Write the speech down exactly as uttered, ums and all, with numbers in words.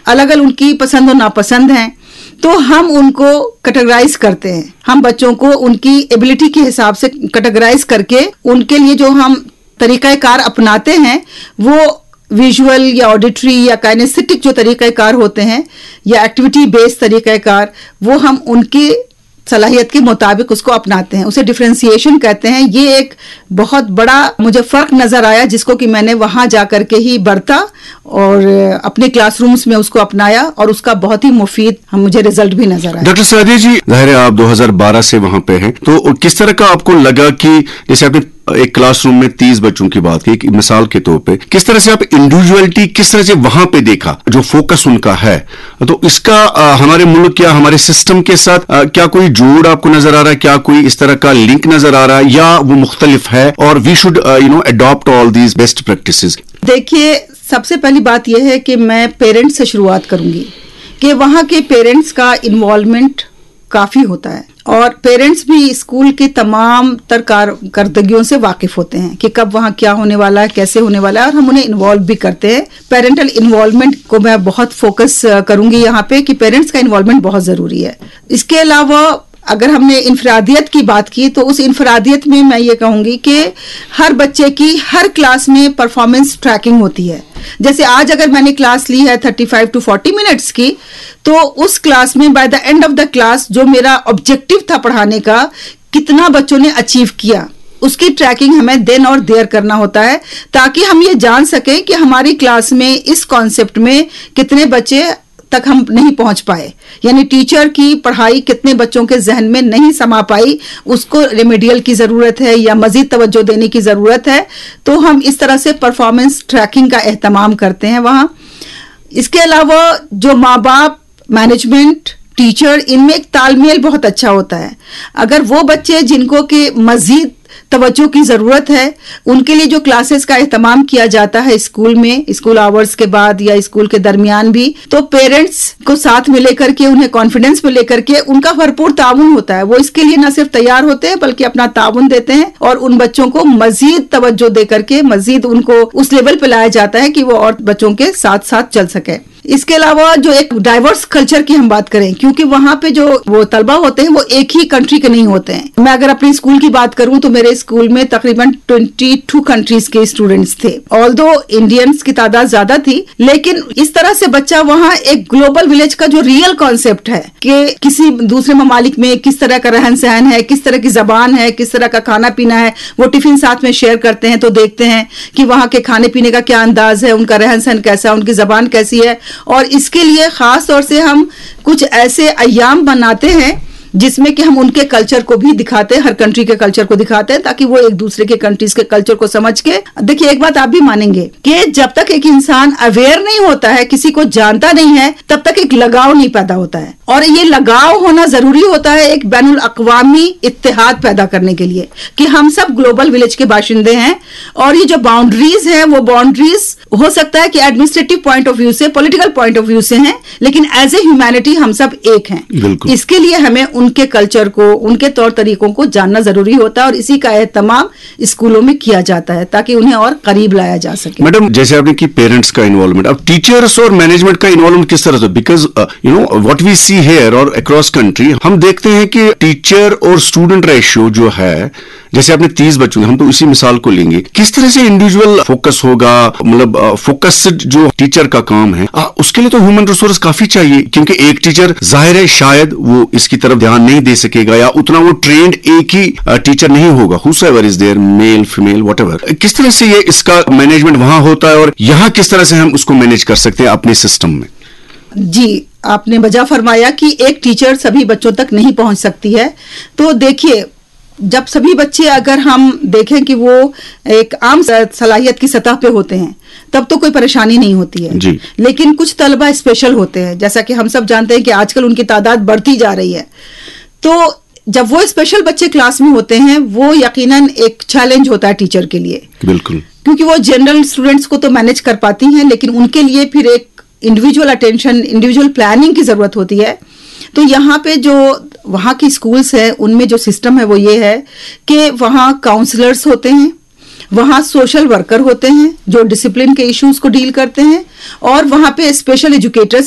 अलग अलग उनकी पसंद और नापसंद हैं, तो हम उनको कैटेगराइज करते हैं। हम बच्चों को उनकी एबिलिटी के हिसाब से कैटेगराइज करके उनके लिए जो हम तरीक़ाकार अपनाते हैं वो विजुअल या ऑडिटरी या काइनेस्थेटिक जो तरीक़ाकार होते हैं या एक्टिविटी बेस्ड तरीक़ाकार, वो हम उनकी सलाहियत के मुताबिक उसको अपनाते हैं, उसे डिफरेंशिएशन कहते हैं। ये एक बहुत बड़ा मुझे फ़र्क नज़र आया जिसको कि मैंने वहाँ जा कर के ही बरता और अपने क्लासरूम्स में उसको अपनाया और उसका बहुत ही मुफीद मुझे रिजल्ट भी नज़र आया। डॉक्टर सादिया जी, ज़ाहिर है आप दो हज़ार बारह से वहाँ पे हैं, तो किस तरह का आपको लगा कि जैसे आपने एक क्लासरूम में तीस बच्चों की बात की, एक मिसाल के तौर पे, किस तरह से आप इंडिविजुअलिटी किस तरह से वहां पे देखा, जो फोकस उनका है, तो इसका आ, हमारे मुल्क या हमारे सिस्टम के साथ आ, क्या कोई जोड़ आपको नजर आ रहा है, क्या कोई इस तरह का लिंक नजर आ रहा है, या वो मुख्तलिफ है और we should you know adopt all these best practices? देखिए, सबसे पहली बात यह है कि मैं पेरेंट्स से शुरुआत करूंगी कि वहाँ के पेरेंट्स का इन्वॉल्वमेंट काफ़ी होता है और पेरेंट्स भी स्कूल के तमाम तर कारकर्दगियों से वाकिफ होते हैं कि कब वहाँ क्या होने वाला है, कैसे होने वाला है, और हम उन्हें इन्वॉल्व भी करते हैं। पेरेंटल इन्वॉल्वमेंट को मैं बहुत फोकस करूंगी यहाँ पे कि पेरेंट्स का इन्वॉल्वमेंट बहुत ज़रूरी है। इसके अलावा अगर हमने इनफरादियत की बात की तो उस इनफरादियत में मैं ये कहूँगी कि हर बच्चे की हर क्लास में परफॉर्मेंस ट्रैकिंग होती है। जैसे आज अगर मैंने क्लास ली है thirty five to forty minutes की, तो उस क्लास में by the end of the class जो मेरा ऑब्जेक्टिव था पढ़ाने का, कितना बच्चों ने अचीव किया, उसकी ट्रैकिंग हमें देन और देयर करना होता है ताकि हम ये जान सकें कि हमारी क्लास में इस कॉन्सेप्ट में कितने बच्चे तक हम नहीं पहुंच पाए, यानी टीचर की पढ़ाई कितने बच्चों के जहन में नहीं समा पाई, उसको रेमेडियल की ज़रूरत है या मज़ीद तवज्जो देने की ज़रूरत है। तो हम इस तरह से परफॉर्मेंस ट्रैकिंग का एहतमाम करते हैं वहाँ। इसके अलावा जो माँ बाप, मैनेजमेंट, टीचर, इनमें एक तालमेल बहुत अच्छा होता है। अगर वो बच्चे जिनको के मज़ीद तवज्जो की ज़रूरत है, उनके लिए जो क्लासेस का एहतमाम किया जाता है स्कूल में, स्कूल आवर्स के बाद या स्कूल के दरमियान भी, तो पेरेंट्स को साथ में लेकर के, उन्हें कॉन्फिडेंस में लेकर के उनका भरपूर ताउन होता है। वो इसके लिए न सिर्फ तैयार होते हैं बल्कि अपना ताउन देते हैं और उन बच्चों को मजीद तवज्जो दे करके मजीद उनको उस लेवल पे लाया जाता है कि वो और बच्चों के साथ साथ चल सके। इसके अलावा जो एक डाइवर्स कल्चर की हम बात करें, क्योंकि वहाँ पे जो वो तलबा होते हैं वो एक ही कंट्री के नहीं होते हैं। मैं अगर अपने स्कूल की बात करूं तो मेरे स्कूल में तकरीबन बाईस कंट्रीज के स्टूडेंट्स थे। ऑल्दो इंडियंस की तादाद ज्यादा थी, लेकिन इस तरह से बच्चा वहाँ एक ग्लोबल विलेज का जो रियल कॉन्सेप्ट है कि किसी दूसरे ममालिक में किस तरह का रहन सहन है, किस तरह की जबान है, किस तरह का खाना पीना है, वो टिफिन साथ में शेयर करते हैं तो देखते हैं कि वहाँ के खाने पीने का क्या अंदाज है, उनका रहन सहन कैसा है, उनकी जबान कैसी है। और इसके लिए खास तौर से हम कुछ ऐसे अय्याम बनाते हैं जिसमें कि हम उनके कल्चर को भी दिखाते हैं, हर कंट्री के कल्चर को दिखाते हैं, ताकि वो एक दूसरे के कंट्रीज के कल्चर को समझ के। देखिए, एक बात आप भी मानेंगे कि जब तक एक इंसान अवेयर नहीं होता है, किसी को जानता नहीं है, तब तक एक लगाव नहीं पैदा होता है। और ये लगाव होना जरूरी होता है एक बैनुल अक़वामी इत्तेहाद पैदा करने के लिए कि हम सब ग्लोबल विलेज के बाशिंदे हैं और ये जो बाउंड्रीज हैं वो बाउंड्रीज हो सकता है कि एडमिनिस्ट्रेटिव पॉइंट ऑफ व्यू से, पॉलिटिकल पॉइंट ऑफ व्यू से हैं, लेकिन एज ए ह्यूमैनिटी हम सब एक हैं। इसके लिए हमें उनके कल्चर को, उनके तौर तरीकों को जानना जरूरी होता है और इसी का एहतमाम स्कूलों में किया जाता है ताकि उन्हें और करीब लाया जा सके। मैडम, जैसे आपने की पेरेंट्स का इन्वॉल्वमेंट, अब टीचर्स और मैनेजमेंट का इन्वॉल्वमेंट किस तरह से? Because you know what we see here और अक्रॉस कंट्री, हम देखते हैं कि टीचर और स्टूडेंट रेशियो जो है, जैसे आपने तीस बच्चों, हम तो इसी मिसाल को लेंगे, किस तरह से इंडिविजुअल फोकस होगा, मतलब फोकस्ड जो टीचर का काम है, आ, उसके लिए तो ह्यूमन रिसोर्स काफी चाहिए, क्योंकि एक टीचर जाहिर है शायद वो इसकी तरफ ध्यान नहीं दे सकेगा या उतना वो ट्रेंड एक ही टीचर नहीं होगा, whosoever is there, male female whatever. किस तरह से ये इसका मैनेजमेंट वहां होता है और यहाँ किस तरह से हम उसको मैनेज कर सकते हैं अपने सिस्टम में? जी, आपने वजह फरमाया कि एक टीचर सभी बच्चों तक नहीं पहुंच सकती है। तो देखिए, जब सभी बच्चे अगर हम देखें कि वो एक आम सलाहियत की सतह पे होते हैं तब तो कोई परेशानी नहीं होती है जी। लेकिन कुछ तलबा स्पेशल होते हैं, जैसा कि हम सब जानते हैं कि आजकल उनकी तादाद बढ़ती जा रही है। तो जब वो स्पेशल बच्चे क्लास में होते हैं, वो यकीनन एक चैलेंज होता है टीचर के लिए, बिल्कुल, क्योंकि वो जनरल स्टूडेंट्स को तो मैनेज कर पाती हैं, लेकिन उनके लिए फिर एक इंडिविजुअल अटेंशन, इंडिविजुअल प्लानिंग की जरूरत होती है। तो यहाँ पे जो वहाँ की स्कूल्स है, उनमें जो सिस्टम है वो ये है कि वहाँ काउंसलर्स होते हैं, वहाँ सोशल वर्कर होते हैं जो डिसिप्लिन के इश्यूज को डील करते हैं, और वहाँ पे स्पेशल एजुकेटर्स